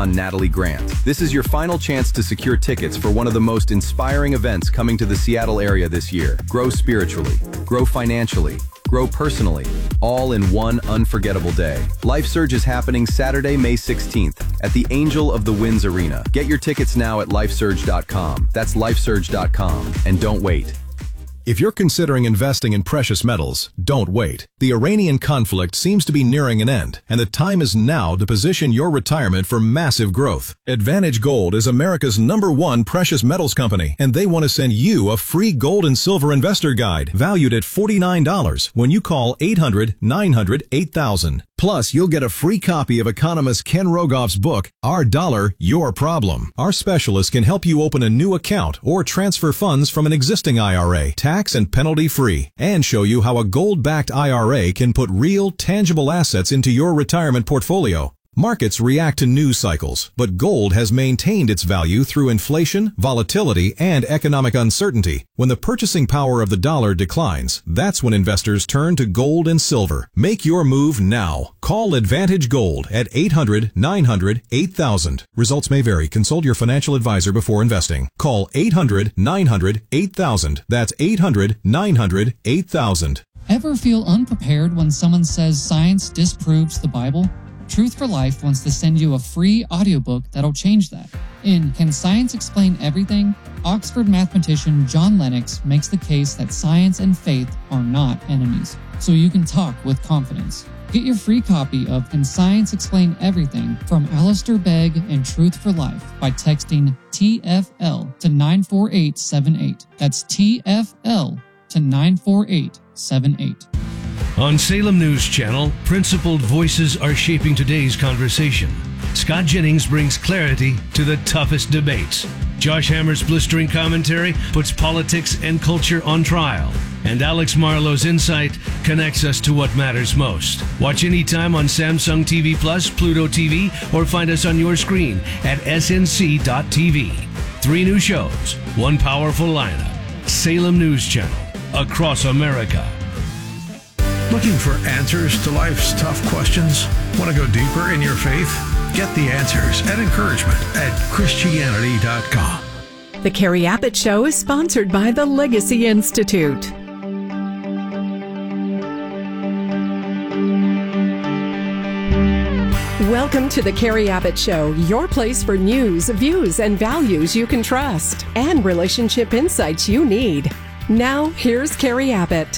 icon Natalie Grant. This is your final chance to secure tickets for one of the most inspiring events coming to the Seattle area this year. Grow spiritually, grow financially, grow personally, all in one unforgettable day. Life Surge is happening Saturday, May 16th at the Angel of the Winds Arena. Get your tickets now at lifesurge.com. That's lifesurge.com. And don't wait. If you're considering investing in precious metals, don't wait. The Iranian conflict seems to be nearing an end, and the time is now to position your retirement for massive growth. Advantage Gold is America's #1 precious metals company, and they want to send you a free gold and silver investor guide valued at $49 when you call 800-900-8000. Plus, you'll get a free copy of economist Ken Rogoff's book, Our Dollar, Your Problem. Our specialists can help you open a new account or transfer funds from an existing IRA, tax and penalty free, and show you how a gold-backed IRA can put real, tangible assets into your retirement portfolio. Markets react to news cycles, but gold has maintained its value through inflation, volatility, and economic uncertainty. When the purchasing power of the dollar declines, that's when investors turn to gold and silver. Make your move now. Call Advantage Gold at 800-900-8000. Results may vary. Consult your financial advisor before investing. Call 800-900-8000. That's 800-900-8000. Ever feel unprepared when someone says science disproves the Bible? Truth for Life wants to send you a free audiobook that'll change that. In Can Science Explain Everything?, Oxford mathematician John Lennox makes the case that science and faith are not enemies, so you can talk with confidence. Get your free copy of Can Science Explain Everything from Alistair Begg and Truth for Life by texting TFL to 94878. That's TFL to 94878. On Salem News Channel, principled voices are shaping today's conversation. Scott Jennings brings clarity to the toughest debates. Josh Hammer's blistering commentary puts politics and culture on trial. And Alex Marlowe's insight connects us to what matters most. Watch anytime on Samsung TV Plus, Pluto TV, or find us on your screen at snc.tv. 3 new shows, 1 powerful lineup. Salem News Channel, across America. Looking for answers to life's tough questions? Want to go deeper in your faith? Get the answers and encouragement at Christianity.com. The Carrie Abbott Show is sponsored by the Legacy Institute. Welcome to the Carrie Abbott Show, your place for news, views, and values you can trust, and relationship insights you need. Now, here's Carrie Abbott.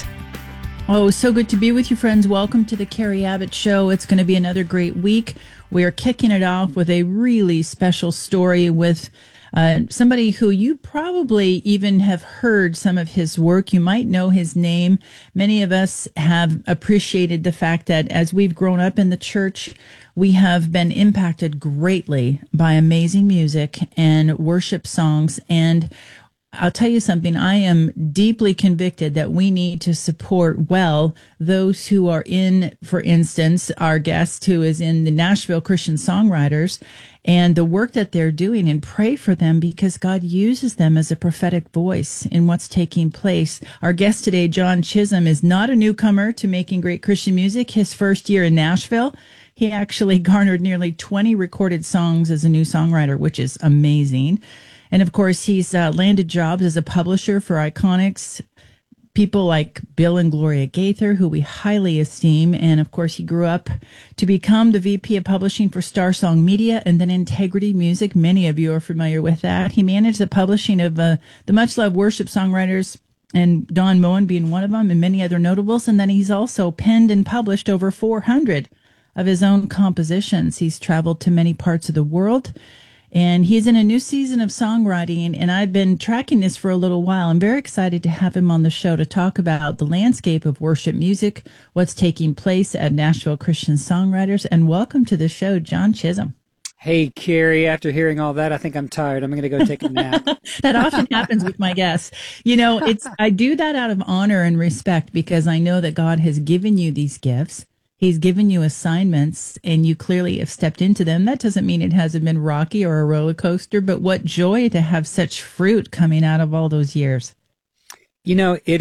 Oh, so good to be with you, friends. Welcome to the Carrie Abbott Show. It's going to be another great week. We are kicking it off with a really special story with somebody who you probably even have heard some of his work. You might know his name. Many of us have appreciated the fact that as we've grown up in the church, we have been impacted greatly by amazing music and worship songs. And I'll tell you something, I am deeply convicted that we need to support well those who are in, for instance, our guest who is in the Nashville Christian Songwriters and the work that they're doing, and pray for them because God uses them as a prophetic voice in what's taking place. Our guest today, John Chisholm, is not a newcomer to making great Christian music. His first year in Nashville, he actually garnered nearly 20 recorded songs as a new songwriter, which is amazing. And of course, he's landed jobs as a publisher for Iconics, people like Bill and Gloria Gaither, who we highly esteem. And of course, he grew up to become the VP of Publishing for Star Song Media and then Integrity Music. Many of you are familiar with that. He managed the publishing of the much-loved worship songwriters, and Don Moen being one of them, and many other notables. And then he's also penned and published over 400 of his own compositions. He's traveled to many parts of the world. And he's in a new season of songwriting, and I've been tracking this for a little while. I'm very excited to have him on the show to talk about the landscape of worship music, what's taking place at Nashville Christian Songwriters, and welcome to the show, John Chisholm. Hey, Carrie, after hearing all that, I think I'm tired. I'm going to go take a nap. That often happens with my guests. You know, I do that out of honor and respect because I know that God has given you these gifts. He's given you assignments, and you clearly have stepped into them. That doesn't mean it hasn't been rocky or a roller coaster, but what joy to have such fruit coming out of all those years. You know, it is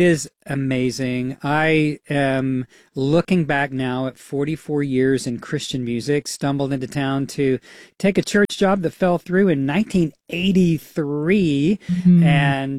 amazing. I am looking back now at 44 years in Christian music, stumbled into town to take a church job that fell through in 1983. And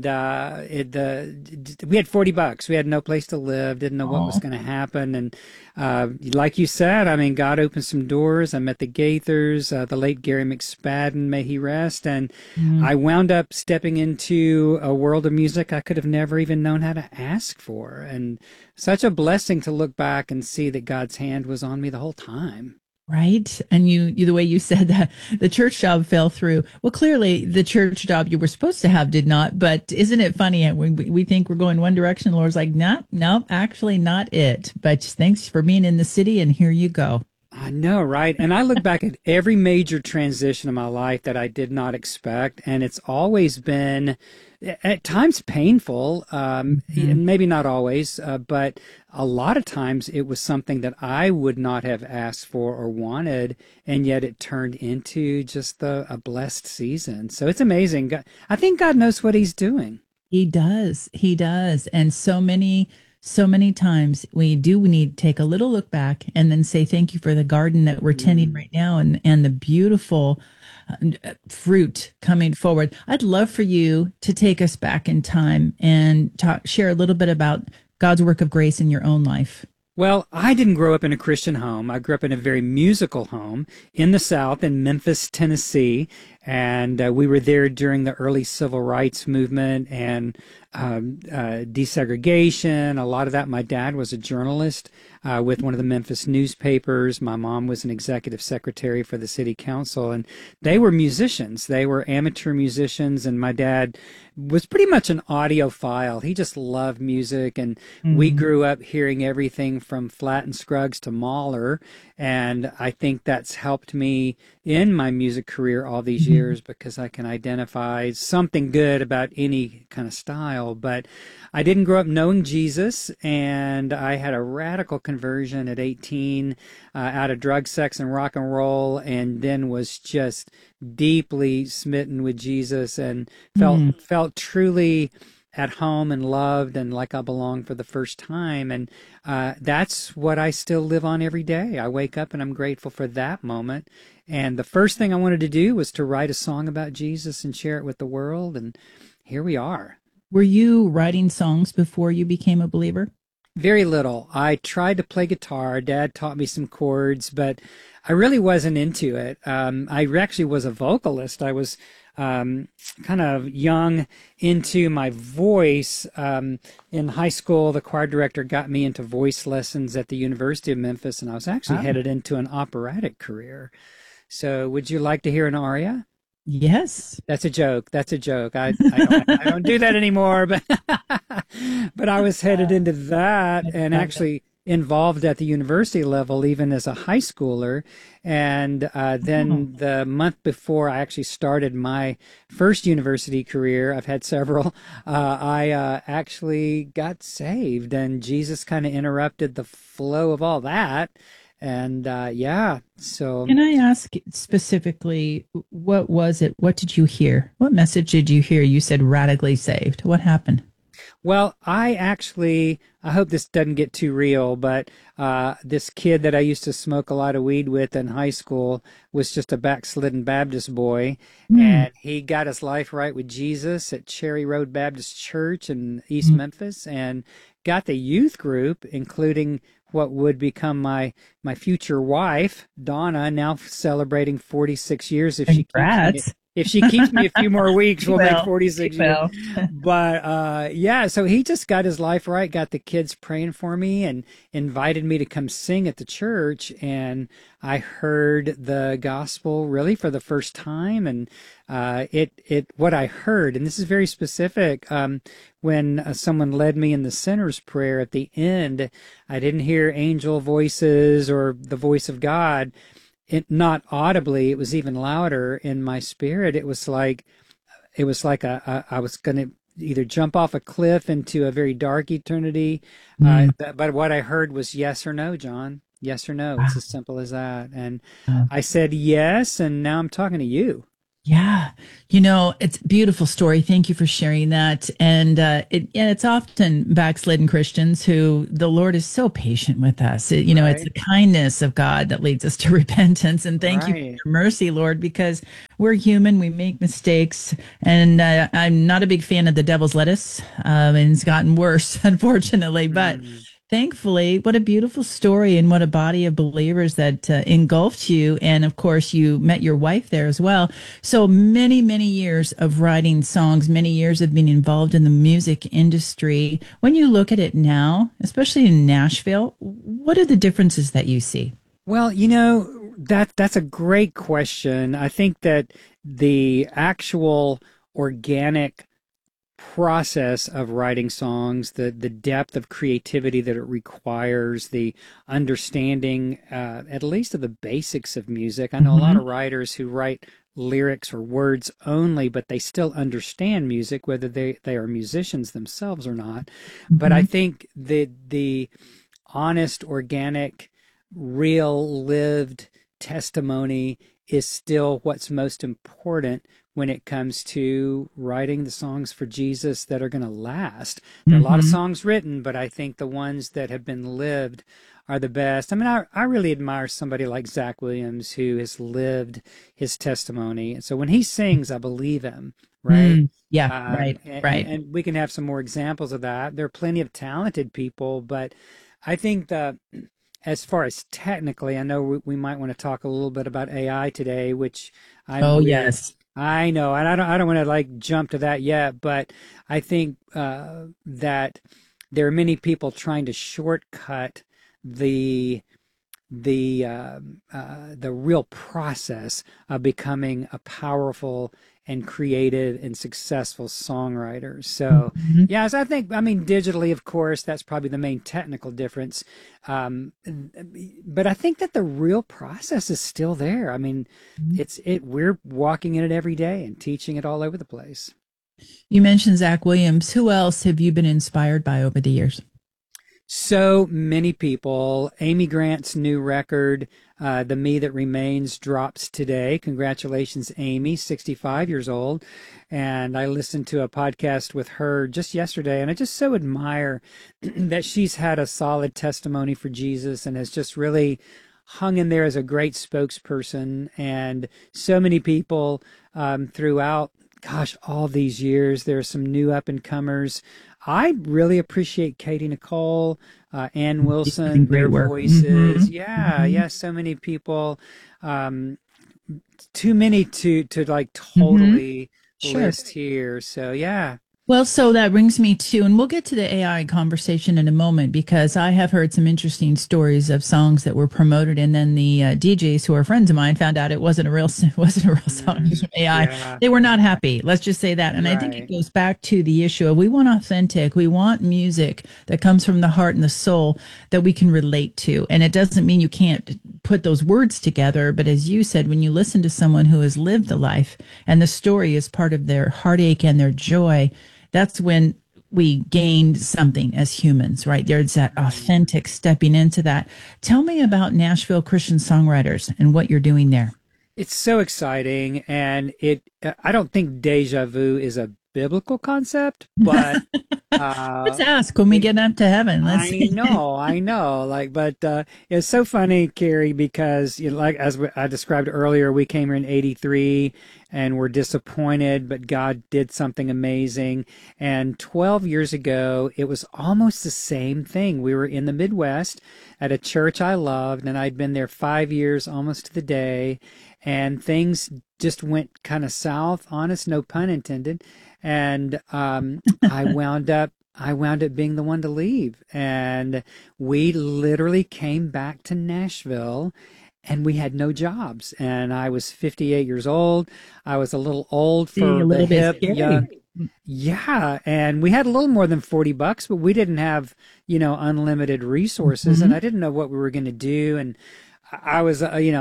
we had $40. We had no place to live, didn't know what was going to happen. And like you said, I mean, God opened some doors. I met the Gaithers, the late Gary McSpadden, may he rest. And I wound up stepping into a world of music I could have never even known how to ask for. And such a blessing to look back and see that God's hand was on me the whole time. Right. And you, the way you said that the church job fell through. Well, clearly the church job you were supposed to have did not. But isn't it funny when we think we're going one direction, the Lord's like, no, actually not it. But thanks for being in the city, and here you go. I know, right? And I look back at every major transition in my life that I did not expect, and it's always been at times painful, maybe not always, but a lot of times it was something that I would not have asked for or wanted, and yet it turned into just a blessed season. So it's amazing. I think God knows what he's doing. He does. He does. And so many times we need to take a little look back and then say, thank you for the garden that we're tending right now, and the beautiful fruit coming forward. I'd love for you to take us back in time and share a little bit about God's work of grace in your own life. Well, I didn't grow up in a Christian home. I grew up in a very musical home in the South, in Memphis, Tennessee. And we were there during the early civil rights movement and desegregation. A lot of that, my dad was a journalist with one of the Memphis newspapers. My mom was an executive secretary for the city council. And they were musicians. They were amateur musicians. And my dad was pretty much an audiophile. He just loved music. And we grew up hearing everything from Flatt and Scruggs to Mahler. And I think that's helped me in my music career all these years, because I can identify something good about any kind of style. But I didn't grow up knowing Jesus, and I had a radical conversion at 18 out of drug, sex, and rock and roll, and then was just deeply smitten with Jesus and felt truly at home and loved and like I belong for the first time. And that's what I still live on every day. I wake up and I'm grateful for that moment. And the first thing I wanted to do was to write a song about Jesus and share it with the world. And here we are. Were you writing songs before you became a believer? Very little. I tried to play guitar. Dad taught me some chords, but I really wasn't into it. I actually was a vocalist. I was kind of young into my voice. In high school, the choir director got me into voice lessons at the University of Memphis, and I was actually headed into an operatic career. So would you like to hear an aria? Yes. That's a joke. That's a joke. I don't do that anymore, but I was headed into that, and actually involved at the university level, even as a high schooler. And then the month before I actually started my first university career, I've had several, I actually got saved, and Jesus kind of interrupted the flow of all that. And so. Can I ask specifically, what was it? What did you hear? What message did you hear? You said radically saved. What happened? Well, I hope this doesn't get too real, but this kid that I used to smoke a lot of weed with in high school was just a backslidden Baptist boy, and he got his life right with Jesus at Cherry Road Baptist Church in East Memphis, and got the youth group, including what would become my future wife, Donna, now celebrating 46 years. If she keeps me a few more weeks, we'll make 46 years. But so he just got his life right, got the kids praying for me, and invited me to come sing at the church. And I heard the gospel really for the first time. And what I heard, and this is very specific, when someone led me in the sinner's prayer at the end, I didn't hear angel voices or the voice of God. Not audibly, it was even louder in my spirit. It was like I was going to either jump off a cliff into a very dark eternity. But what I heard was yes or no, John. Yes or no. It's as simple as that. And I said yes, and now I'm talking to you. Yeah. It's a beautiful story. Thank you for sharing that. And it's often backslidden Christians who the Lord is so patient with us. It's the kindness of God that leads us to repentance. And thank you for your mercy, Lord, because we're human. We make mistakes. And I'm not a big fan of the devil's lettuce. And it's gotten worse, unfortunately. But thankfully, what a beautiful story and what a body of believers that engulfed you. And of course, you met your wife there as well. So many, many years of writing songs, many years of being involved in the music industry. When you look at it now, especially in Nashville, what are the differences that you see? Well, that's a great question. I think that the actual organic process of writing songs, the depth of creativity that it requires, the understanding, at least of the basics of music. I know a lot of writers who write lyrics or words only, but they still understand music, whether they are musicians themselves or not. But I think the honest, organic, real, lived testimony is still what's most important when it comes to writing the songs for Jesus that are going to last. There are a lot of songs written, but I think the ones that have been lived are the best. I mean, I really admire somebody like Zach Williams who has lived his testimony. And so when he sings, I believe him, right? Right. And we can have some more examples of that. There are plenty of talented people, but I think that as far as technically, I know we might want to talk a little bit about AI today, which yes. I know, and I don't want to jump to that yet, but I think that there are many people trying to shortcut the real process of becoming a powerful and creative and successful songwriter. So, yes, I mean, digitally, of course, that's probably the main technical difference. But I think that the real process is still there. I mean, we're walking in it every day and teaching it all over the place. You mentioned Zach Williams. Who else have you been inspired by over the years? So many people. Amy Grant's new record, The Me That Remains, drops today. Congratulations, Amy, 65 years old. And I listened to a podcast with her just yesterday, and I just so admire that she's had a solid testimony for Jesus and has just really hung in there as a great spokesperson. And so many people throughout, all these years, there are some new up-and-comers. I really appreciate Katie Nicole, Ann Wilson, their voices. So many people. Too many to totally list here. So, yeah. Well, so that brings me to, and we'll get to the AI conversation in a moment, because I have heard some interesting stories of songs that were promoted, and then the DJs who are friends of mine found out it wasn't a real song, it was from AI. Yeah. They were not happy. Let's just say that. And I think it goes back to the issue of we want authentic, we want music that comes from the heart and the soul that we can relate to. And it doesn't mean you can't put those words together, but as you said, when you listen to someone who has lived the life and the story is part of their heartache and their joy, that's when we gained something as humans, right? There's that authentic stepping into that. Tell me about Nashville Christian Songwriters and what you're doing there. It's so exciting, and I don't think deja vu is a biblical concept, but let's ask when we get up to heaven. I know. But it's so funny, Carrie, because as I described earlier, we came here in '83 and we're disappointed, but God did something amazing. And 12 years ago, it was almost the same thing. We were in the Midwest at a church I loved, and I'd been there 5 years, almost to the day, and things just went kind of south, honest, no pun intended. And I wound up being the one to leave. And we literally came back to Nashville, and we had no jobs. And I was 58 years old. I was a little old for the hip young. Yeah, and we had a little more than $40, but we didn't have, unlimited resources, and I didn't know what we were going to do. And I was,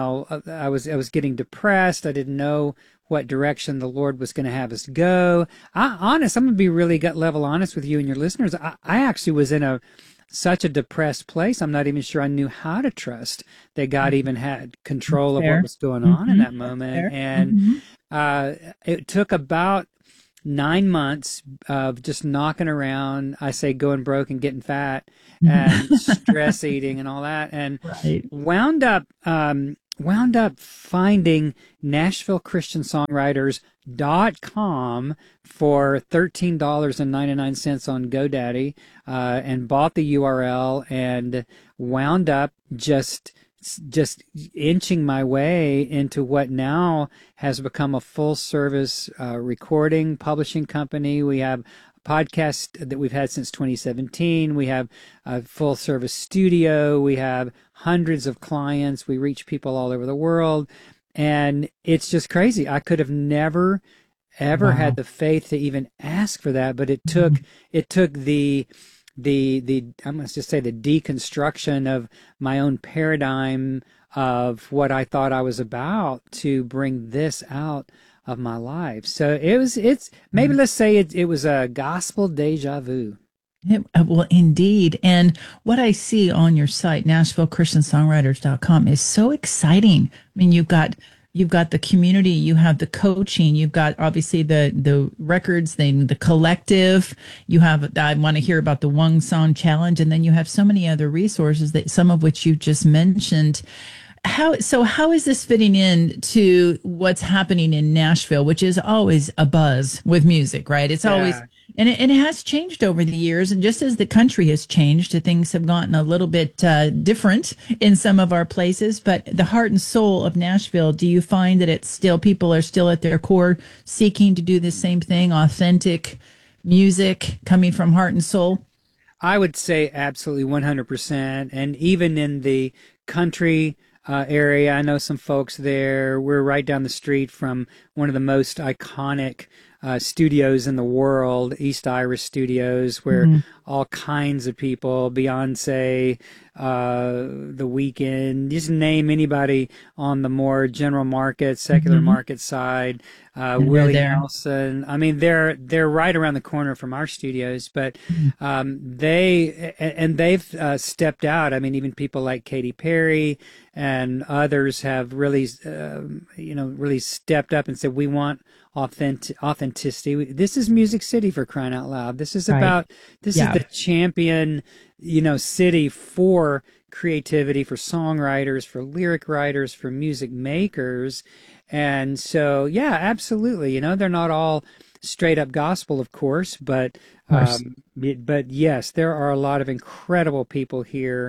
I was getting depressed. I didn't know what direction the Lord was going to have us go. I'm going to be really gut level honest with you and your listeners. I actually was in such a depressed place. I'm not even sure I knew how to trust that God even had control of what was going on in that moment. And it took about 9 months of just knocking around. I say going broke and getting fat and stress eating and all that, and wound up finding NashvilleChristianSongwriters.com for $13.99 on GoDaddy, and bought the URL and wound up just inching my way into what now has become a full-service recording, publishing company. We have a podcast that we've had since 2017. We have a full-service studio. We have hundreds of clients. We reach people all over the world. And it's just crazy. I could have never, ever had the faith to even ask for that. But it took the I must just say the deconstruction of my own paradigm of what I thought I was about to bring this out of my life. So it's maybe let's say it was a gospel deja vu. Well, indeed. And what I see on your site, NashvilleChristianSongwriters.com, is so exciting. I mean, you've got the community, you have the coaching, you've got obviously the records, the collective, you have, I want to hear about the Wong Song Challenge, and then you have so many other resources, that some of which you just mentioned. How is this fitting in to what's happening in Nashville, which is always a buzz with music, right? It's always, and it has changed over the years. And just as the country has changed, things have gotten a little bit different in some of our places. But the heart and soul of Nashville, do you find that it's still, people are still at their core seeking to do the same thing, authentic music coming from heart and soul? I would say absolutely 100%. And even in the country area, I know some folks there. We're right down the street from one of the most iconic studios in the world, East Iris Studios, where all kinds of people, Beyonce, The Weeknd, just name anybody on the more general market, secular market side, Willie Nelson. I mean, they're right around the corner from our studios, but they've stepped out. I mean, even people like Katy Perry and others have really, really stepped up and said, we want authenticity. This is Music City, for crying out loud. This is about, this is the champion, city for creativity, for songwriters, for lyric writers, for music makers. And so, yeah, absolutely. They're not all straight up gospel, of course, but yes, there are a lot of incredible people here.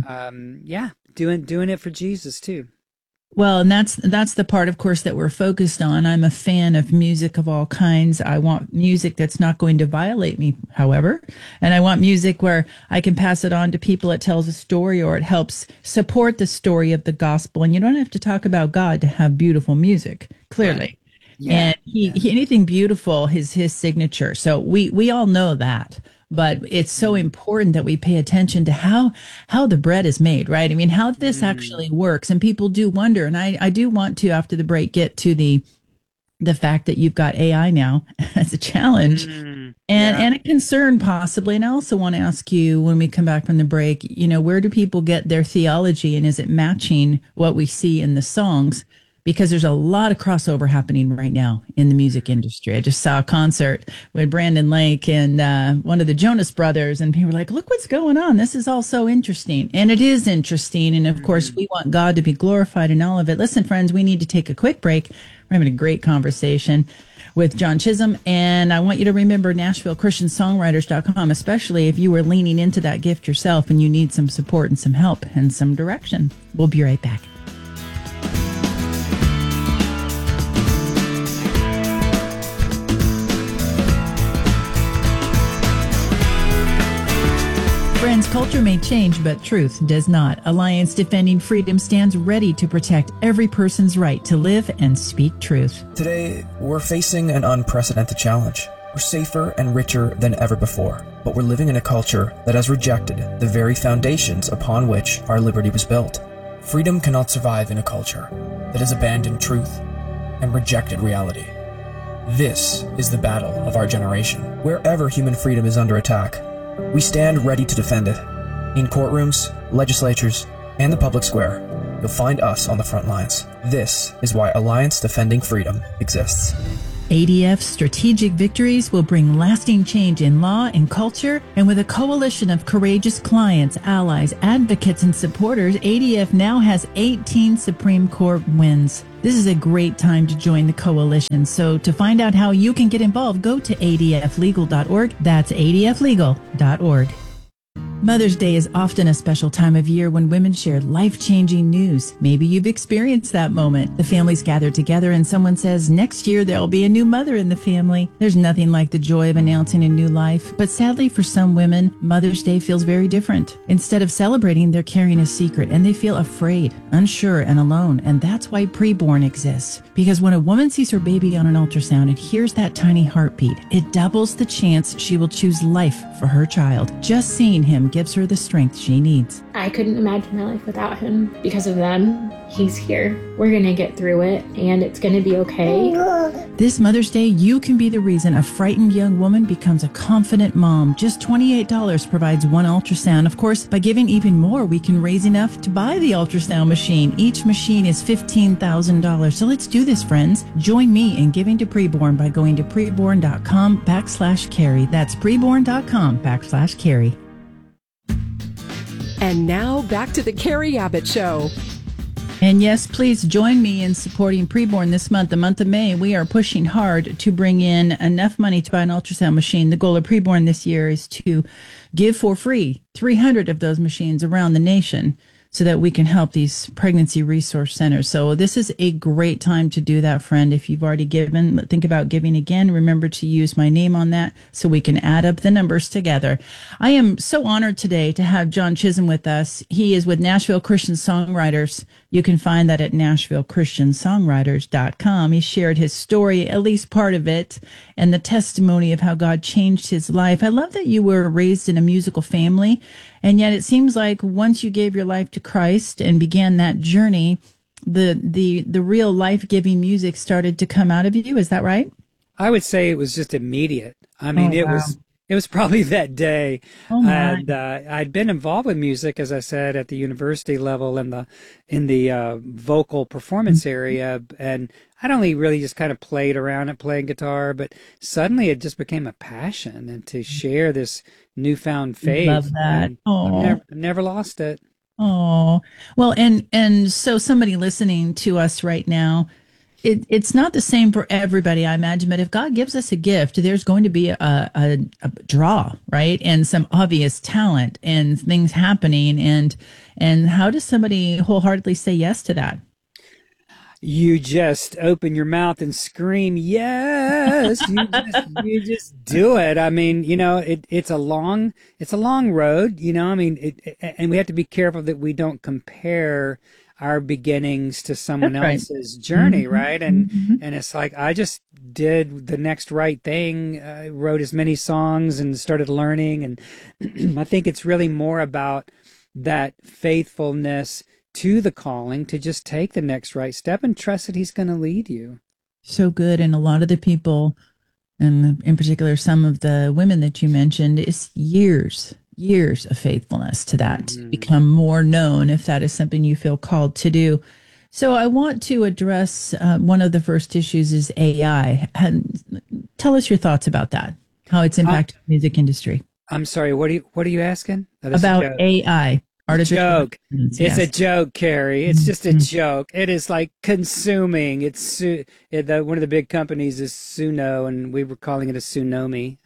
Doing it for Jesus too. Well, and that's the part, of course, that we're focused on. I'm a fan of music of all kinds. I want music that's not going to violate me, however, and I want music where I can pass it on to people. It tells a story, or it helps support the story of the gospel. And you don't have to talk about God to have beautiful music, clearly. And he anything beautiful is his signature. So we all know that. But it's so important that we pay attention to how the bread is made, right? I mean, how this actually works. And people do wonder. And I do want to, after the break, get to the fact that you've got AI now as a challenge and a concern possibly. And I also want to ask you, when we come back from the break, where do people get their theology, and is it matching what we see in the songs? Because there's a lot of crossover happening right now in the music industry. I just saw a concert with Brandon Lake and one of the Jonas Brothers, and people were like, look what's going on. This is all so interesting. And it is interesting. And of course, we want God to be glorified in all of it. Listen, friends, we need to take a quick break. We're having a great conversation with John Chisholm. And I want you to remember NashvilleChristianSongwriters.com, especially if you were leaning into that gift yourself and you need some support and some help and some direction. We'll be right back. Friends, culture may change, but truth does not. Alliance Defending Freedom stands ready to protect every person's right to live and speak truth. Today, we're facing an unprecedented challenge. We're safer and richer than ever before, but we're living in a culture that has rejected the very foundations upon which our liberty was built. Freedom cannot survive in a culture that has abandoned truth and rejected reality. This is the battle of our generation. Wherever human freedom is under attack, we stand ready to defend it, in courtrooms, legislatures, and the public square. you'll find us on the front lines. This is why Alliance Defending Freedom exists. ADF's strategic victories will bring lasting change in law and culture, and with a coalition of courageous clients, allies, advocates, and supporters, ADF now has 18 Supreme Court wins. This is a great time to join the coalition. So to find out how you can get involved, go to adflegal.org. That's adflegal.org. Mother's Day is often a special time of year when women share life-changing news. Maybe you've experienced that moment. The families gather together and someone says, next year there'll be a new mother in the family. There's nothing like the joy of announcing a new life. But sadly for some women, Mother's Day feels very different. Instead of celebrating, they're carrying a secret and they feel afraid, unsure, and alone. And that's why Preborn exists. Because when a woman sees her baby on an ultrasound and hears that tiny heartbeat, it doubles the chance she will choose life for her child. Just seeing him gives her the strength she needs. I couldn't imagine my life without him. Because of them, he's here. We're going to get through it, and it's going to be okay. This Mother's Day, you can be the reason a frightened young woman becomes a confident mom. Just $28 provides one ultrasound. Of course, by giving even more, we can raise enough to buy the ultrasound machine. Each machine is $15,000. So let's do this, friends. Join me in giving to Preborn by going to preborn.com/carry. That's preborn.com/carry. And now back to the Carrie Abbott Show. And yes, please join me in supporting Preborn this month. The month of May, we are pushing hard to bring in enough money to buy an ultrasound machine. The goal of Preborn this year is to give for free 300 of those machines around the nation so that we can help these pregnancy resource centers. So this is a great time to do that, friend. If you've already given, think about giving again. Remember to use my name on that so we can add up the numbers together. I am so honored today to have John Chisholm with us. He is with Nashville Christian Songwriters. You can find that at NashvilleChristianSongwriters.com. He shared his story, at least part of it, and the testimony of how God changed his life. I love that you were raised in a musical family, and yet it seems like once you gave your life to Christ and began that journey, the real life-giving music started to come out of you. Is that right? I would say it was just immediate. I mean, it was probably that day. Oh my. And I'd been involved with music, as I said, at the university level in the vocal performance area. And I'd only really just kind of played around at playing guitar, but suddenly it just became a passion, and to share this newfound faith. Love that. I've never lost it. Oh, well, and so somebody listening to us right now, it's not the same for everybody, I imagine, but if God gives us a gift, there's going to be a draw, right? And some obvious talent and things happening. And how does somebody wholeheartedly say yes to that? You just open your mouth and scream, yes, you just do it. I mean, you know, it's a long road, you know, I mean, and we have to be careful that we don't compare our beginnings to someone else's journey, right? And it's like, I just did the next right thing, wrote as many songs and started learning. And I think it's really more about that faithfulness to the calling, to just take the next right step and trust that he's going to lead you. So good. And a lot of the people, and in particular, some of the women that you mentioned, it's years of faithfulness to that, to become more known, if that is something you feel called to do. So I want to address one of the first issues is AI. Tell us your thoughts about that, how it's impacted the music industry. I'm sorry, what are you asking? About AI. Joke. It's a joke, Carrie. It's just a joke. It is like consuming. It's one of the big companies is Suno, and we were calling it a tsunami.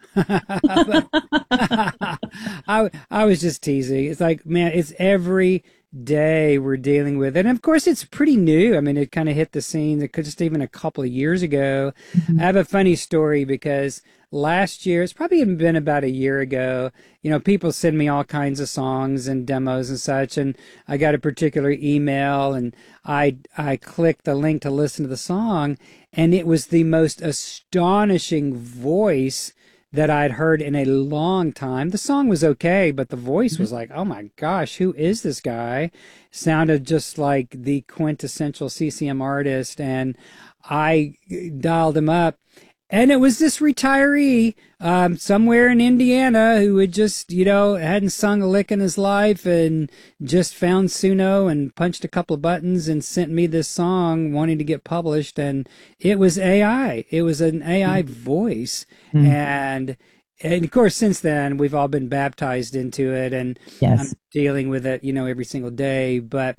I was just teasing. It's like, man, it's every day we're dealing with it. And of course, it's pretty new. I mean, it kind of hit the scene just even a couple of years ago. I have a funny story because last year, it's probably even been about a year ago, you know, people send me all kinds of songs and demos and such, and I got a particular email, and I clicked the link to listen to the song, and it was the most astonishing voice that I'd heard in a long time. The song was okay, but the voice was like, oh my gosh, who is this guy? Sounded just like the quintessential CCM artist, and I dialed him up. And it was this retiree somewhere in Indiana who had just, hadn't sung a lick in his life and just found Suno and punched a couple of buttons and sent me this song wanting to get published. And it was AI. It was an AI voice. And of course, since then, we've all been baptized into it, and I'm dealing with it, every single day. But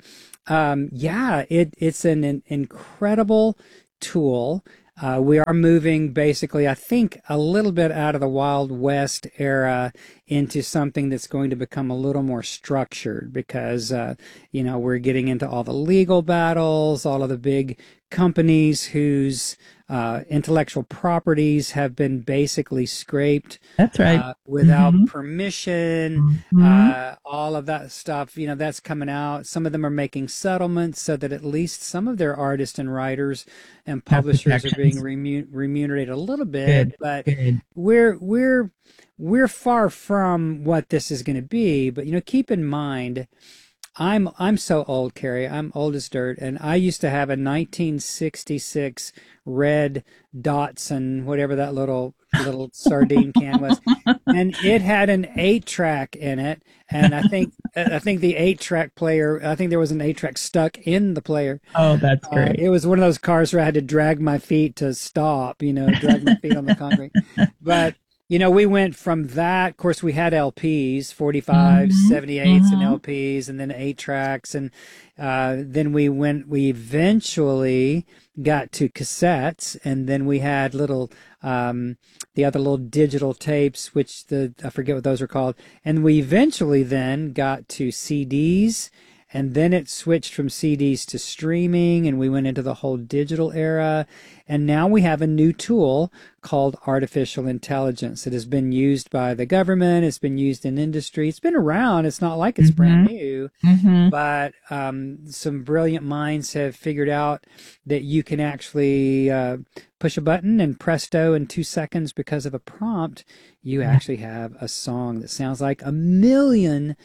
it's an incredible tool. We are moving basically, I think, a little bit out of the Wild West era into something that's going to become a little more structured because, we're getting into all the legal battles, all of the big companies whose intellectual properties have been basically scraped. That's right. Without permission, all of that stuff, that's coming out. Some of them are making settlements so that at least some of their artists and writers and publishers are being remunerated a little bit. But we're far from what this is going to be. But, keep in mind, I'm so old, Carrie. I'm old as dirt, and I used to have a 1966 red Datsun, whatever that little sardine can was, and it had an 8-track in it. And I think the 8-track player, I think there was an 8-track stuck in the player. Oh, that's great. It was one of those cars where I had to drag my feet to stop. Drag my feet on the concrete, but. We went from that. Of course, we had LPs, 45s, 78s, and LPs, and then 8-tracks. And then we eventually got to cassettes, and then we had the other little digital tapes, which I forget what those are called. And we eventually then got to CDs. And then it switched from CDs to streaming, and we went into the whole digital era. And now we have a new tool called artificial intelligence that has been used by the government. It's been used in industry. It's been around. It's not like it's brand new. But some brilliant minds have figured out that you can actually push a button, and presto, in 2 seconds, because of a prompt, you actually have a song that sounds like $1 million.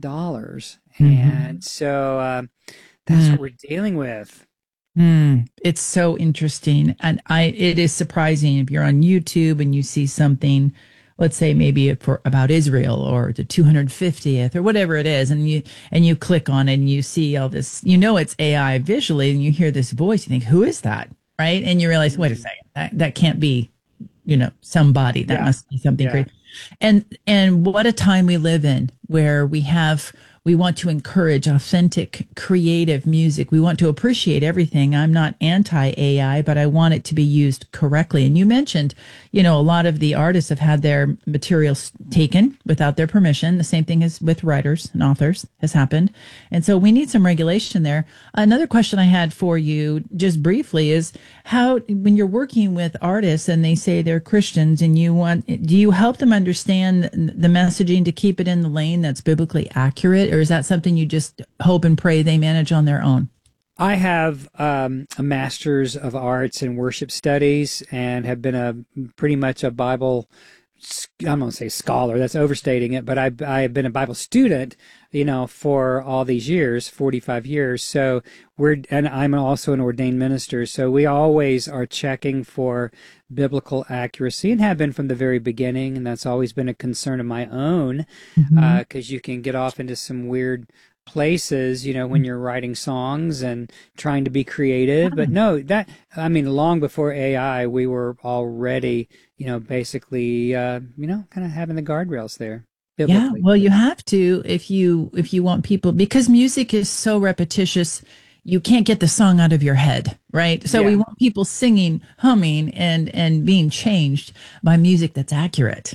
And so that's what we're dealing with. It's so interesting. And it is surprising if you're on YouTube and you see something, let's say maybe about Israel or the 250th or whatever it is, and you click on it and you see all this, it's AI visually, and you hear this voice, you think, who is that? Right? And you realize, wait a second, that can't be, somebody. That must be something great. And what a time we live in, where we want to encourage authentic, creative music. We want to appreciate everything. I'm not anti-AI, but I want it to be used correctly. And you mentioned, a lot of the artists have had their materials taken without their permission. The same thing as with writers and authors has happened. And so we need some regulation there. Another question I had for you, just briefly, is when you're working with artists and they say they're Christians, and do you help them understand the messaging to keep it in the lane that's biblically accurate? Or is that something you just hope and pray they manage on their own? I have a master's of arts and worship studies, and have been pretty much a Bible, I'm going to say scholar, that's overstating it, but I've been a Bible student, for all these years, 45 years. So and I'm also an ordained minister. So we always are checking for biblical accuracy, and have been from the very beginning. And that's always been a concern of my own, because you can get off into some weird places, when you're writing songs and trying to be creative. But no, long before AI, we were already, basically, kind of having the guardrails there. Biblically. Yeah, well, you have to if you want people, because music is so repetitious. You can't get the song out of your head, right? So we want people singing, humming, and being changed by music that's accurate.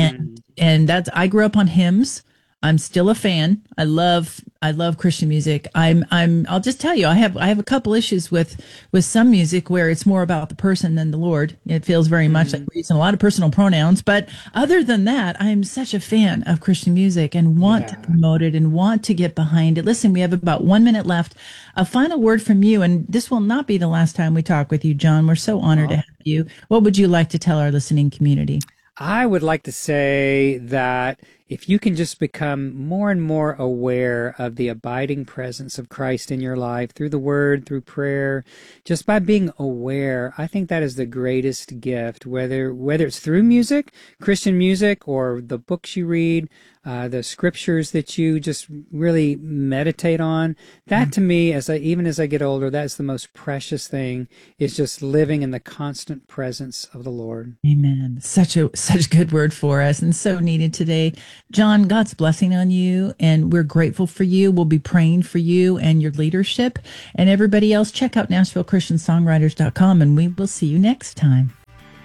And I grew up on hymns. I'm still a fan. I love Christian music. I'll just tell you, I have a couple issues with some music where it's more about the person than the Lord. It feels very much like we're using a lot of personal pronouns. But other than that, I'm such a fan of Christian music and want to promote it and want to get behind it. Listen, we have about 1 minute left. A final word from you, and this will not be the last time we talk with you, John. We're so honored to have you. What would you like to tell our listening community? I would like to say that if you can just become more and more aware of the abiding presence of Christ in your life through the Word, through prayer, just by being aware, I think that is the greatest gift, whether it's through music, Christian music, or the books you read, the scriptures that you just really meditate on. That to me, even as I get older, that's the most precious thing, is just living in the constant presence of the Lord. Amen. Such good word for us, and so needed today. John, God's blessing on you, and we're grateful for you. We'll be praying for you and your leadership. And everybody else, check out NashvilleChristianSongwriters.com, and we will see you next time.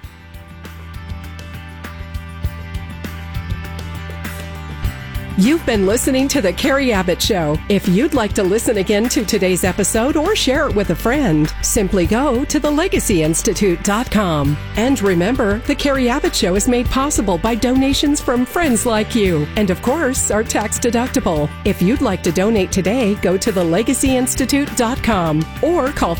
You've been listening to The Carrie Abbott Show. If you'd like to listen again to today's episode or share it with a friend, simply go to thelegacyinstitute.com. And remember, The Carrie Abbott Show is made possible by donations from friends like you, and of course, are tax deductible. If you'd like to donate today, go to thelegacyinstitute.com or call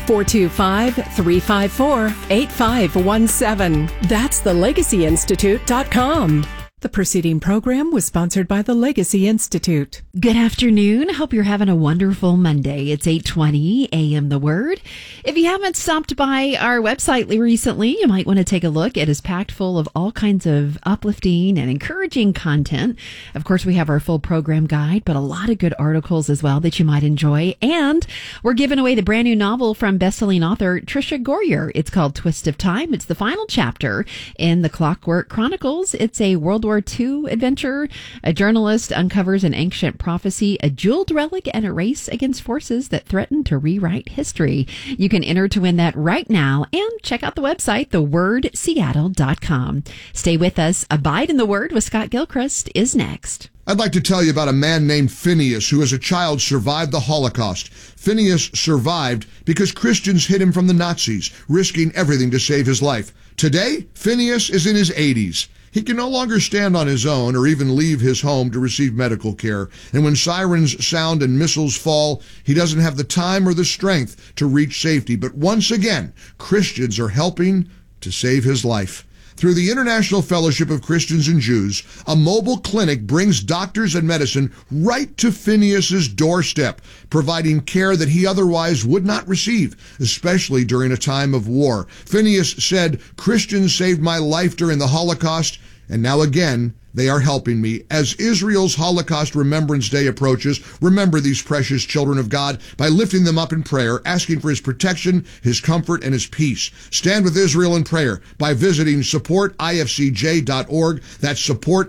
425-354-8517. That's thelegacyinstitute.com. The preceding program was sponsored by the Legacy Institute. Good afternoon. Hope you're having a wonderful Monday. It's 8:20 a.m. The Word. If you haven't stopped by our website recently, you might want to take a look. It is packed full of all kinds of uplifting and encouraging content. Of course, we have our full program guide, but a lot of good articles as well that you might enjoy. And we're giving away the brand new novel from best-selling author Tricia Goyer. It's called Twist of Time. It's the final chapter in the Clockwork Chronicles. It's a World War II adventure. A journalist uncovers an ancient prophecy, a jeweled relic, and a race against forces that threaten to rewrite history. You can enter to win that right now and check out the website, thewordseattle.com. Stay with us. Abide in the Word with Scott Gilchrist is next. I'd like to tell you about a man named Phineas who as a child survived the Holocaust. Phineas survived because Christians hid him from the Nazis, risking everything to save his life. Today, Phineas is in his 80s. He can no longer stand on his own or even leave his home to receive medical care. And when sirens sound and missiles fall, he doesn't have the time or the strength to reach safety. But once again, Christians are helping to save his life. Through the International Fellowship of Christians and Jews, a mobile clinic brings doctors and medicine right to Phineas's doorstep, providing care that he otherwise would not receive, especially during a time of war. Phineas said, "Christians saved my life during the Holocaust, and now again, they are helping me." As Israel's Holocaust Remembrance Day approaches, remember these precious children of God by lifting them up in prayer, asking for his protection, his comfort, and his peace. Stand with Israel in prayer by visiting supportifcj.org. That's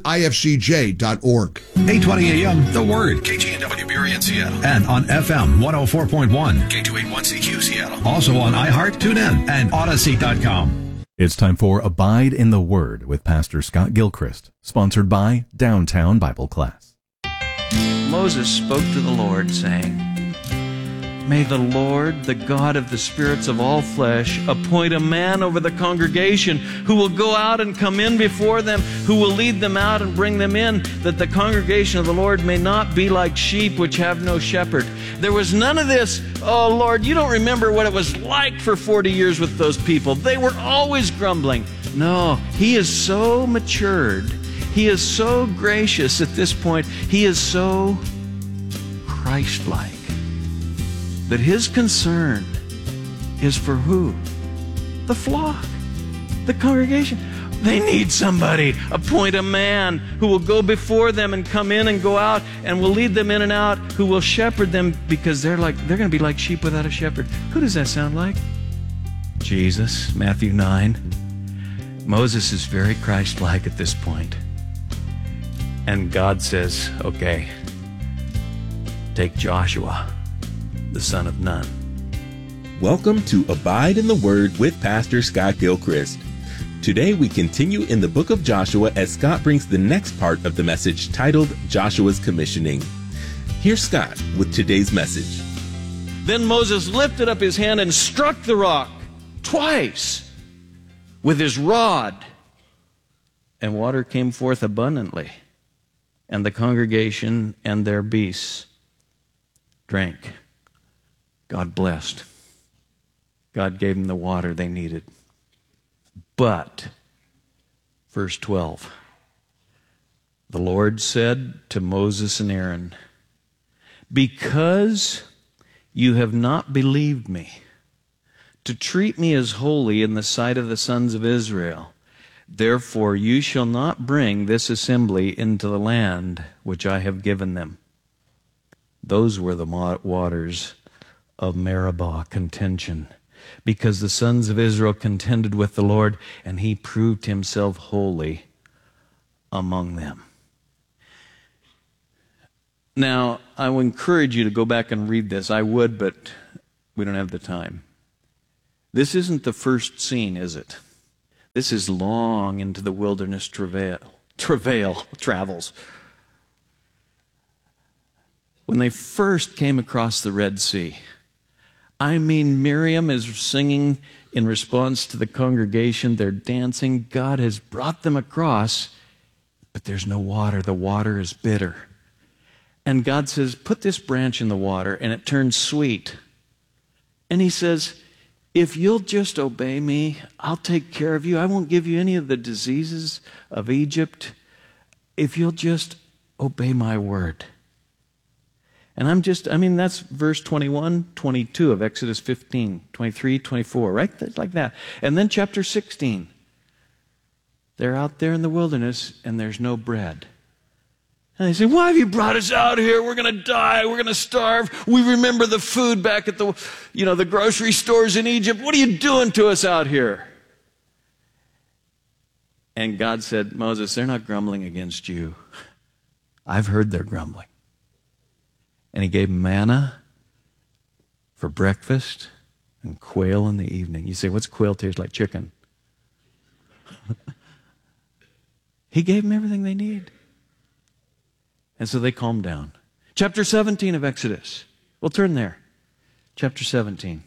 supportifcj.org. 8:20 a.m. The Word. KGNW Berry in Seattle. And on FM 104.1. K281CQ Seattle. Also on iHeart, TuneIn, and Odyssey.com. It's time for Abide in the Word with Pastor Scott Gilchrist, sponsored by Downtown Bible Class. Moses spoke to the Lord, saying, "May the Lord, the God of the spirits of all flesh, appoint a man over the congregation who will go out and come in before them, who will lead them out and bring them in, that the congregation of the Lord may not be like sheep which have no shepherd." There was none of this, "Oh Lord, you don't remember what it was like for 40 years with those people. They were always grumbling." No, he is so matured. He is so gracious at this point. He is so Christ-like that his concern is for who? The flock, the congregation. They need somebody. Appoint a man who will go before them and come in and go out and will lead them in and out, who will shepherd them, because they're going to be like sheep without a shepherd. Who does that sound like? Jesus, Matthew 9. Moses is very Christ-like at this point. And God says, okay, take Joshua, the son of Nun. Welcome to Abide in the Word with Pastor Scott Gilchrist. Today we continue in the book of Joshua as Scott brings the next part of the message titled Joshua's Commissioning. Here's Scott with today's message. Then Moses lifted up his hand and struck the rock twice with his rod, and water came forth abundantly, and the congregation and their beasts drank. God blessed. God gave them the water they needed. But, verse 12, The Lord said to Moses and Aaron, because you have not believed me, to treat me as holy in the sight of the sons of Israel, therefore you shall not bring this assembly into the land which I have given them. Those were the waters of Meribah, contention, because the sons of Israel contended with the Lord, and he proved himself holy among them. Now, I would encourage you to go back and read this. I would, but we don't have the time. This isn't the first scene, is it? This is long into the wilderness travels. When they first came across the Red Sea, I mean, Miriam is singing in response to the congregation. They're dancing. God has brought them across, but there's no water. The water is bitter. And God says, put this branch in the water, and it turns sweet. And he says, if you'll just obey me, I'll take care of you. I won't give you any of the diseases of Egypt if you'll just obey my word. And that's verse 21, 22 of Exodus 15, 23, 24, right? It's like that. And then chapter 16. They're out there in the wilderness, and there's no bread. And they say, why have you brought us out here? We're going to die. We're going to starve. We remember the food back at the grocery stores in Egypt. What are you doing to us out here? And God said, Moses, they're not grumbling against you. I've heard their grumbling. And he gave manna for breakfast and quail in the evening. You say, what's quail taste like? Chicken. He gave them everything they need. And so they calmed down. Chapter 17 of Exodus. We'll turn there. Chapter 17.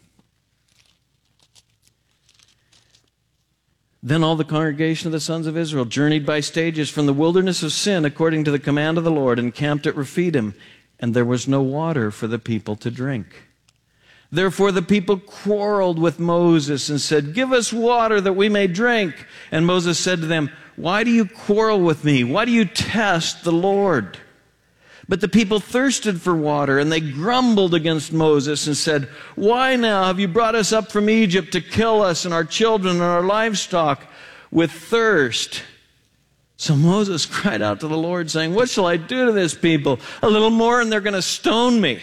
Then all the congregation of the sons of Israel journeyed by stages from the wilderness of Sin according to the command of the Lord and camped at Rephidim, and there was no water for the people to drink. Therefore the people quarreled with Moses and said, give us water that we may drink. And Moses said to them, why do you quarrel with me? Why do you test the Lord? But the people thirsted for water, and they grumbled against Moses and said, why now have you brought us up from Egypt to kill us and our children and our livestock with thirst? So Moses cried out to the Lord, saying, what shall I do to this people? A little more, and they're going to stone me.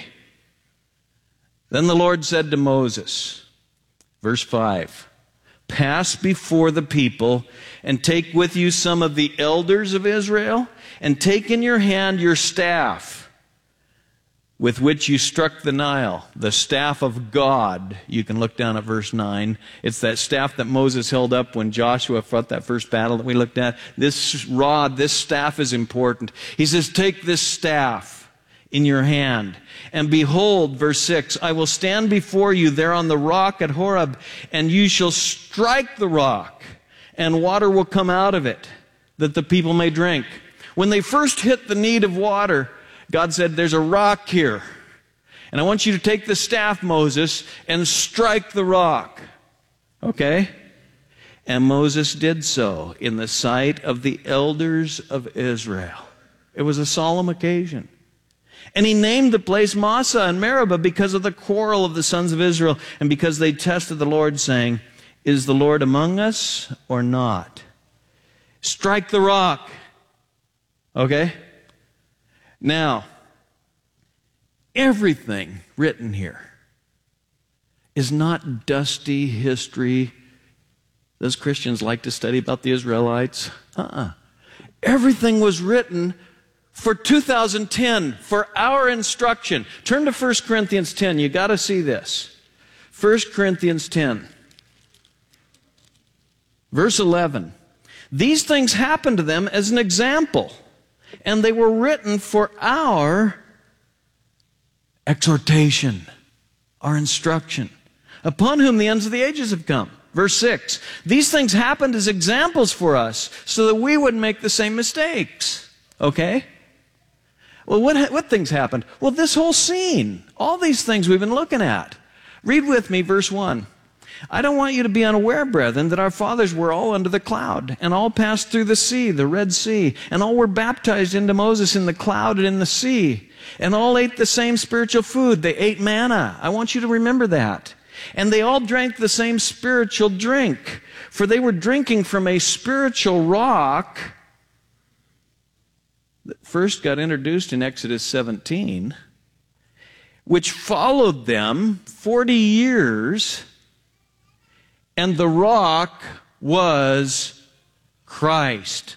Then the Lord said to Moses, verse 5, pass before the people and take with you some of the elders of Israel, and take in your hand your staff with which you struck the Nile, the staff of God. You can look down at verse 9. It's that staff that Moses held up when Joshua fought that first battle that we looked at. This rod, this staff is important. He says, take this staff in your hand. And behold, verse 6, I will stand before you there on the rock at Horeb, and you shall strike the rock, and water will come out of it, that the people may drink. When they first hit the need of water, God said, there's a rock here. And I want you to take the staff, Moses, and strike the rock. Okay? And Moses did so in the sight of the elders of Israel. It was a solemn occasion. And he named the place Massah and Meribah because of the quarrel of the sons of Israel and because they tested the Lord, saying, is the Lord among us or not? Strike the rock. Okay? Now, everything written here is not dusty history. Those Christians like to study about the Israelites. Everything was written for 2010, for our instruction. Turn to 1 Corinthians 10. You got to see this. 1 Corinthians 10. Verse 11. These things happened to them as an example, and they were written for our exhortation, our instruction, upon whom the ends of the ages have come. Verse 6, these things happened as examples for us, so that we wouldn't make the same mistakes. Okay? Well, what things happened? Well, this whole scene, all these things we've been looking at. Read with me verse 1. I don't want you to be unaware, brethren, that our fathers were all under the cloud, and all passed through the sea, the Red Sea, and all were baptized into Moses in the cloud and in the sea, and all ate the same spiritual food. They ate manna. I want you to remember that. And they all drank the same spiritual drink, for they were drinking from a spiritual rock that first got introduced in Exodus 17, which followed them 40 years, and the rock was Christ.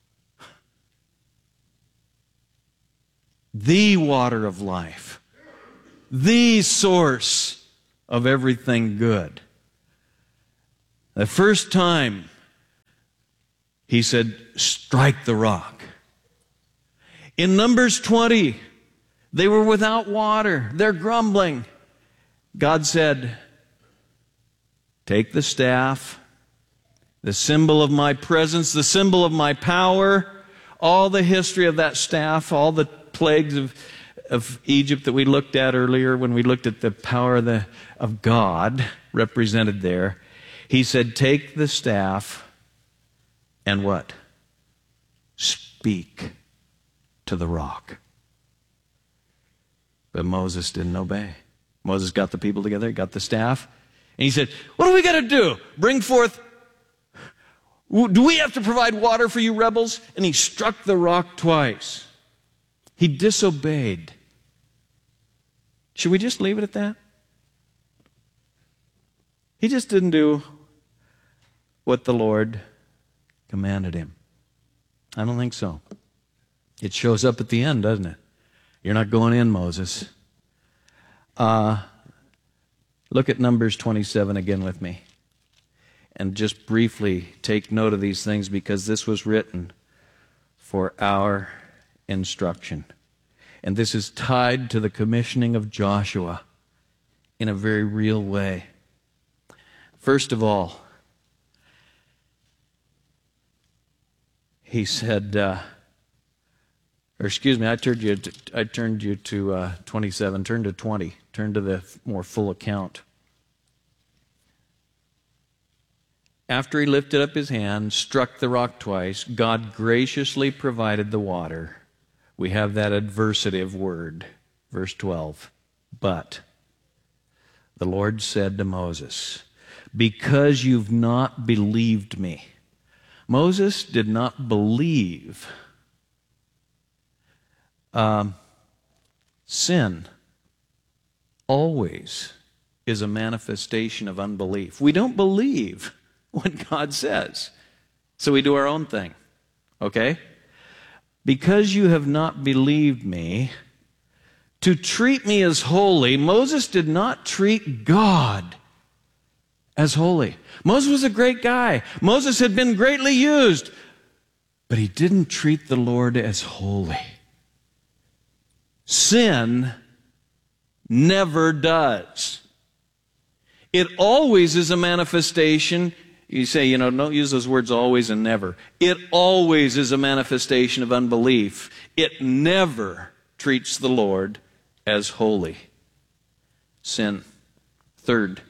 The water of life, the source of everything good. The first time he said, strike the rock. In Numbers 20, they were without water. They're grumbling. God said, take the staff, the symbol of my presence, the symbol of my power, all the history of that staff, all the plagues of Egypt that we looked at earlier when we looked at the power of God represented there. He said, take the staff and what? Speak to the rock. But Moses didn't obey. Moses got the people together, got the staff, and he said, what do we got to do? Bring forth, do we have to provide water for you rebels? And he struck the rock twice. He disobeyed. Should we just leave it at that? He just didn't do what the Lord commanded him. I don't think so. It shows up at the end, doesn't it? You're not going in, Moses. Look at Numbers 27 again with me. And just briefly take note of these things, because this was written for our instruction. And this is tied to the commissioning of Joshua in a very real way. First of all, he said, I turned you to 27. Turn to 20. Turn to the more full account. After he lifted up his hand, struck the rock twice, God graciously provided the water. We have that adversative word, verse 12. But the Lord said to Moses, because you've not believed me. Moses did not believe. Sin always is a manifestation of unbelief. We don't believe what God says, so we do our own thing. Okay? Because you have not believed me, to treat me as holy, Moses did not treat God as holy. Moses was a great guy. Moses had been greatly used, but he didn't treat the Lord as holy. Sin never does. It always is a manifestation. You say, don't use those words always and never. It always is a manifestation of unbelief. It never treats the Lord as holy. Sin. Third,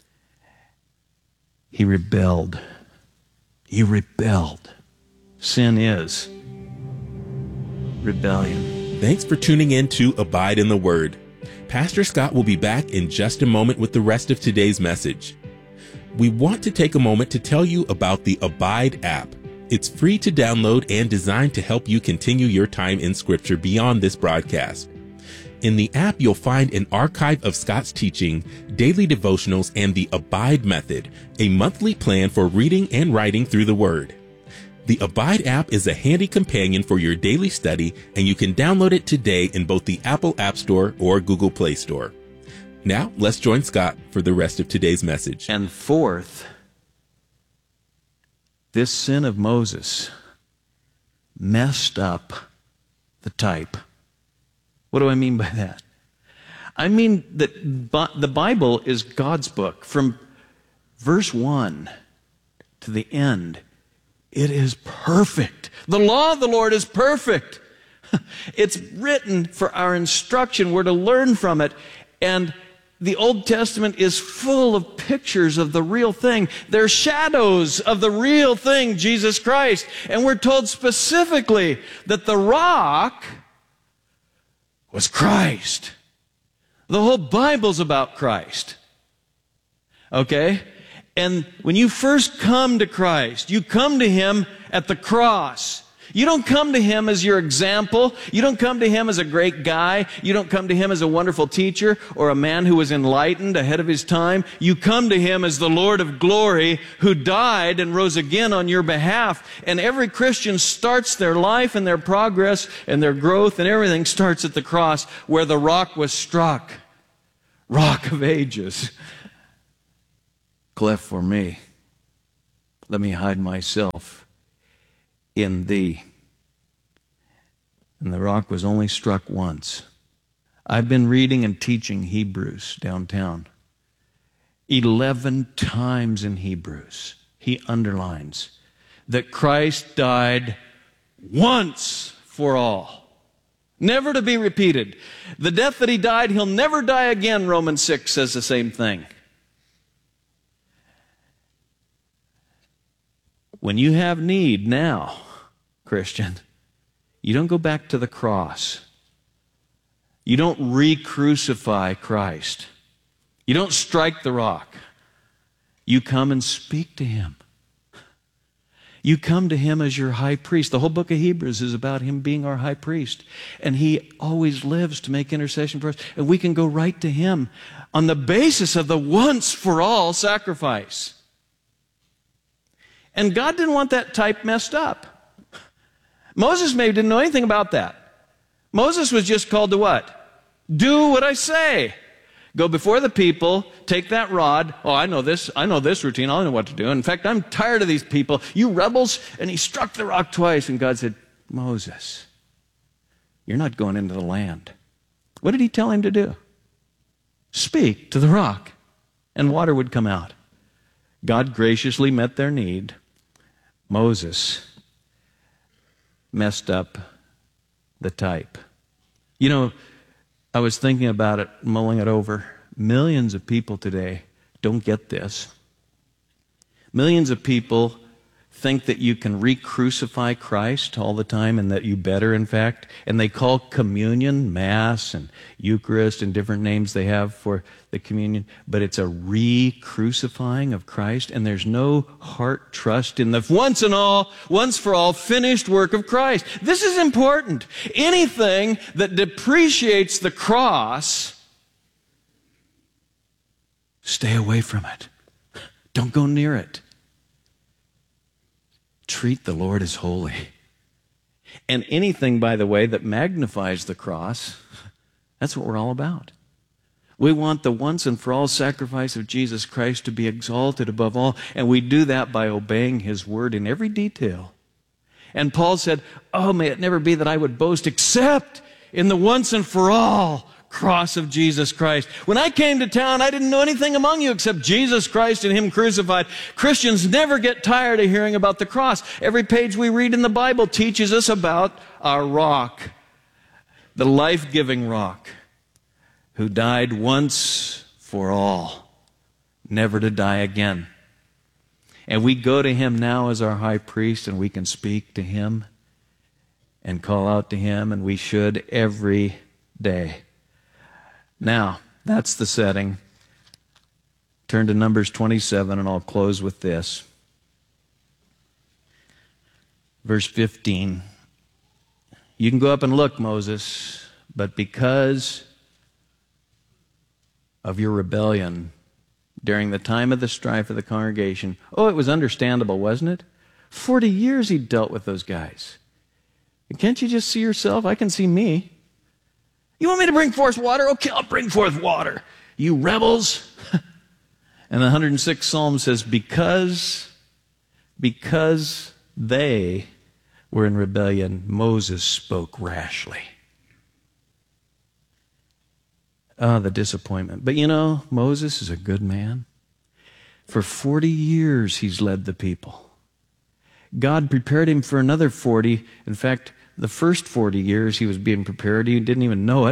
he rebelled. He rebelled. Sin is rebellion. Thanks for tuning in to Abide in the Word. Pastor Scott will be back in just a moment with the rest of today's message. We want to take a moment to tell you about the Abide app. It's free to download and designed to help you continue your time in Scripture beyond this broadcast. In the app, you'll find an archive of Scott's teaching, daily devotionals, and the Abide Method, a monthly plan for reading and writing through the Word. The Abide app is a handy companion for your daily study, and you can download it today in both the Apple App Store or Google Play Store. Now, let's join Scott for the rest of today's message. And fourth, this sin of Moses messed up the type. What do I mean by that? I mean that the Bible is God's book. From verse 1 to the end, it is perfect. The law of the Lord is perfect. It's written for our instruction. We're to learn from it. And the Old Testament is full of pictures of the real thing. They're shadows of the real thing, Jesus Christ. And we're told specifically that the rock was Christ. The whole Bible's about Christ. Okay? And when you first come to Christ, you come to Him at the cross. You don't come to Him as your example. You don't come to Him as a great guy. You don't come to Him as a wonderful teacher or a man who was enlightened ahead of his time. You come to Him as the Lord of glory who died and rose again on your behalf. And every Christian starts their life and their progress and their growth and everything starts at the cross where the rock was struck. Rock of ages. Cleft for me. Let me hide myself in Thee. And the rock was only struck once. I've been reading and teaching Hebrews downtown. 11 times in Hebrews, he underlines that Christ died once for all. Never to be repeated. The death that He died, He'll never die again, Romans 6 says the same thing. When you have need now, Christian, you don't go back to the cross. You don't re-crucify Christ. You don't strike the rock. You come and speak to Him. You come to Him as your high priest. The whole book of Hebrews is about Him being our high priest. And He always lives to make intercession for us. And we can go right to Him on the basis of the once-for-all sacrifice. And God didn't want that type messed up. Moses maybe didn't know anything about that. Moses was just called to what? Do what I say. Go before the people, take that rod. Oh, I know this routine. I know what to do. In fact, I'm tired of these people. You rebels. And he struck the rock twice. And God said, Moses, you're not going into the land. What did He tell him to do? Speak to the rock, and water would come out. God graciously met their need. Moses messed up the type. You know, I was thinking about it, mulling it over. Millions of people today don't get this. Millions of people think that you can re-crucify Christ all the time and that you better, in fact. And they call communion, Mass, and Eucharist and different names they have for the communion. But it's a re-crucifying of Christ, and there's no heart trust in the once for all finished work of Christ. This is important. Anything that depreciates the cross, stay away from it. Don't go near it. Treat the Lord as holy. And anything, by the way, that magnifies the cross, that's what we're all about. We want the once and for all sacrifice of Jesus Christ to be exalted above all, and we do that by obeying His word in every detail. And Paul said, oh, may it never be that I would boast except in the once and for all cross of Jesus Christ. When I came to town, I didn't know anything among you except Jesus Christ and Him crucified. Christians never get tired of hearing about the cross. Every page we read in the Bible teaches us about our rock, the life-giving rock, who died once for all, never to die again. And we go to Him now as our high priest, and we can speak to Him and call out to Him, and we should every day. Now, that's the setting. Turn to Numbers 27, and I'll close with this. Verse 15. You can go up and look, Moses, but because of your rebellion during the time of the strife of the congregation, oh, it was understandable, wasn't it? 40 years he dealt with those guys. And can't you just see yourself? I can see me. You want me to bring forth water? Okay, I'll bring forth water. You rebels. And the 106th Psalm says, because they were in rebellion, Moses spoke rashly. Ah, the disappointment. But you know, Moses is a good man. For 40 years he's led the people. God prepared him for another 40. In fact, the first 40 years he was being prepared, he didn't even know it.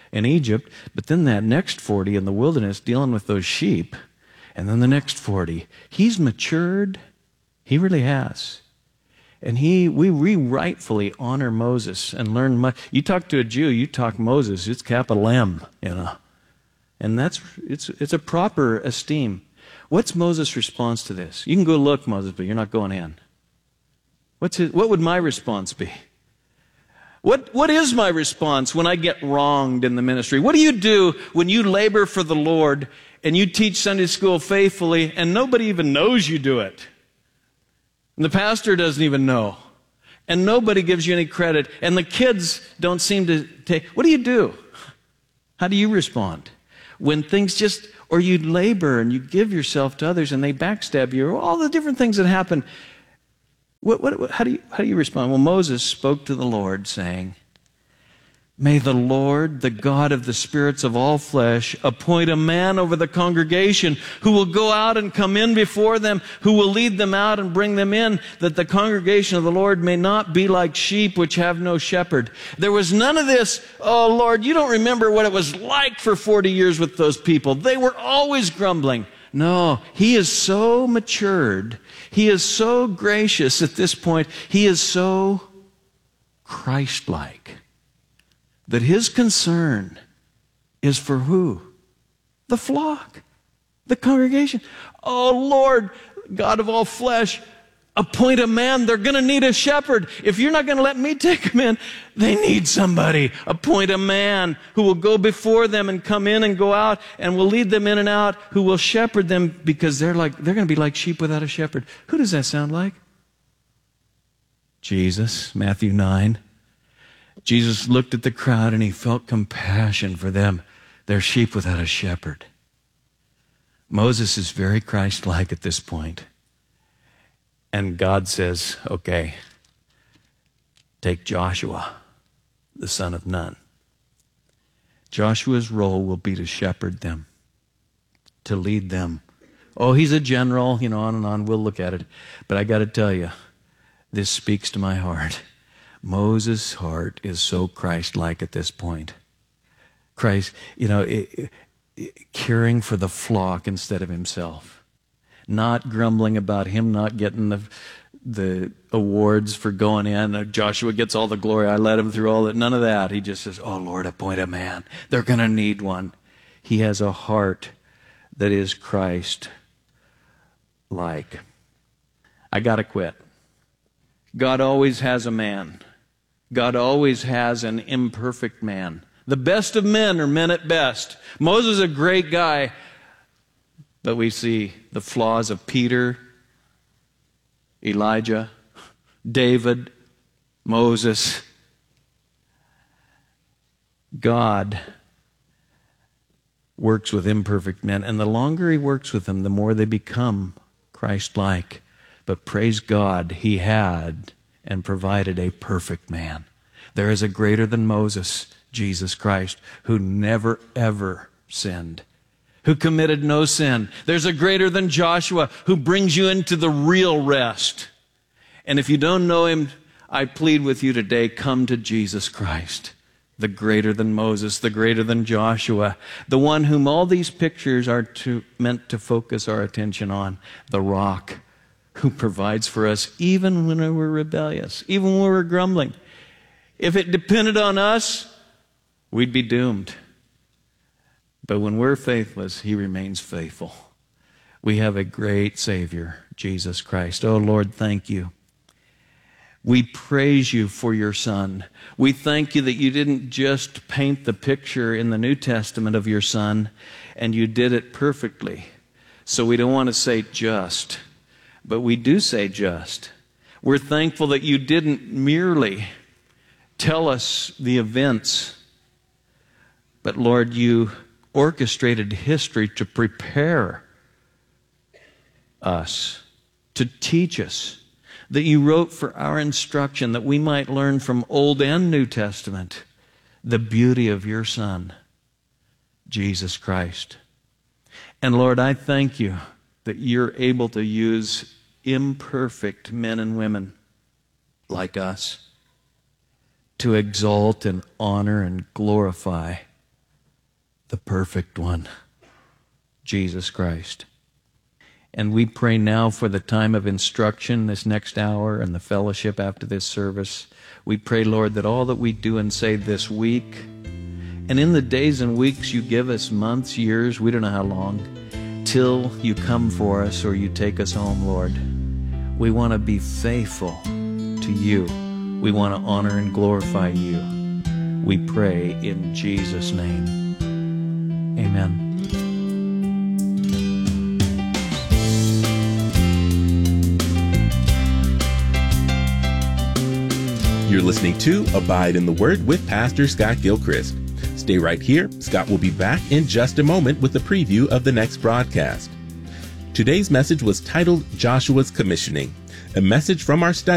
in Egypt, but then that next 40 in the wilderness dealing with those sheep, and then the next 40. He's matured. He really has. And we rightfully honor Moses and learn much. You talk to a Jew, you talk Moses, it's capital M, And it's a proper esteem. What's Moses' response to this? You can go look, Moses, but you're not going in. What would my response be? What is my response when I get wronged in the ministry? What do you do when you labor for the Lord and you teach Sunday school faithfully and nobody even knows you do it? And the pastor doesn't even know. And nobody gives you any credit. And the kids don't seem to take... What do you do? How do you respond? When things or you labor and you give yourself to others and they backstab you, or all the different things that happen. How do you respond? Well, Moses spoke to the Lord, saying, "May the Lord, the God of the spirits of all flesh, appoint a man over the congregation who will go out and come in before them, who will lead them out and bring them in, that the congregation of the Lord may not be like sheep which have no shepherd." There was none of this, "Oh, Lord, you don't remember what it was like for 40 years with those people. They were always grumbling." No, he is so matured. He is so gracious at this point. He is so Christ-like that his concern is for who? The flock, the congregation. "Oh, Lord, God of all flesh, appoint a man. They're going to need a shepherd. If you're not going to let me take them in, they need somebody. Appoint a man who will go before them and come in and go out and will lead them in and out, who will shepherd them, because they're going to be like sheep without a shepherd." Who does that sound like? Jesus, Matthew 9. Jesus looked at the crowd and he felt compassion for them. They're sheep without a shepherd. Moses is very Christ-like at this point. And God says, "Okay, take Joshua, the son of Nun." Joshua's role will be to shepherd them, to lead them. Oh, he's a general, on and on. We'll look at it. But I got to tell you, this speaks to my heart. Moses' heart is so Christ-like at this point. Christ, caring for the flock instead of himself. Not grumbling about him not getting the awards for going in. Joshua gets all the glory. I led him through all that. None of that. He just says, "Oh, Lord, appoint a man. They're going to need one." He has a heart that is Christ-like. I got to quit. God always has a man. God always has an imperfect man. The best of men are men at best. Moses is a great guy, but we see the flaws of Peter, Elijah, David, Moses. God works with imperfect men, and the longer he works with them, the more they become Christ-like. But praise God, he had and provided a perfect man. There is a greater than Moses, Jesus Christ, who never, ever sinned, who committed no sin. There's a greater than Joshua who brings you into the real rest. And if you don't know him, I plead with you today, come to Jesus Christ, the greater than Moses, the greater than Joshua, the one whom all these pictures are meant to focus our attention on, the rock who provides for us even when we're rebellious, even when we're grumbling. If it depended on us, we'd be doomed. But when we're faithless, he remains faithful. We have a great Savior, Jesus Christ. Oh, Lord, thank you. We praise you for your Son. We thank you that you didn't just paint the picture in the New Testament of your Son, and you did it perfectly. So we don't want to say just, but we do say just. We're thankful that you didn't merely tell us the events, but Lord, you orchestrated history to prepare us, to teach us, that you wrote for our instruction, that we might learn from Old and New Testament the beauty of your Son, Jesus Christ. And Lord, I thank you that you're able to use imperfect men and women like us to exalt and honor and glorify the perfect one, Jesus Christ. And we pray now for the time of instruction this next hour and the fellowship after this service. We pray, Lord, that all that we do and say this week, and in the days and weeks you give us, months, years, we don't know how long, till you come for us or you take us home, Lord, we want to be faithful to you. We want to honor and glorify you. We pray in Jesus' name. Amen. You're listening to Abide in the Word with Pastor Scott Gilchrist. Stay right here. Scott will be back in just a moment with a preview of the next broadcast. Today's message was titled Joshua's Commissioning, a message from our study